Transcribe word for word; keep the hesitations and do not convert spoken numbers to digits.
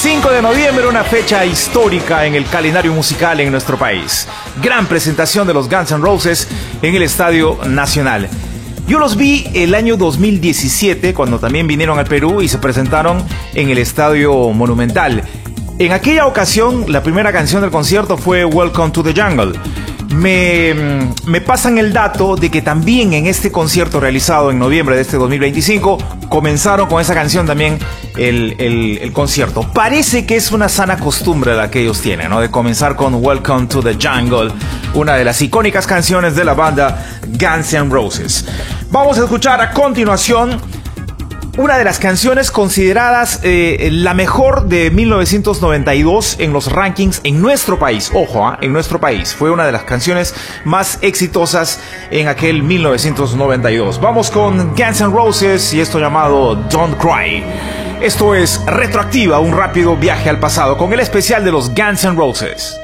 cinco de noviembre, una fecha histórica en el calendario musical en nuestro país. Gran presentación de los Guns N' Roses en el Estadio Nacional. Yo los vi el año dos mil diecisiete, cuando también vinieron al Perú y se presentaron en el Estadio Monumental. En aquella ocasión, la primera canción del concierto fue Welcome to the Jungle. Me, me pasan el dato de que también en este concierto realizado en noviembre de este dos mil veinticinco comenzaron con esa canción también el, el, el concierto. Parece que es una sana costumbre la que ellos tienen, ¿no? De comenzar con Welcome to the Jungle, una de las icónicas canciones de la banda Guns N' Roses. Vamos a escuchar a continuación una de las canciones consideradas eh, la mejor de mil novecientos noventa y dos en los rankings en nuestro país. Ojo, ¿eh? En nuestro país. Fue una de las canciones más exitosas en aquel mil novecientos noventa y dos. Vamos con Guns N' Roses y esto llamado Don't Cry. Esto es Retroactiva, un rápido viaje al pasado con el especial de los Guns N' Roses.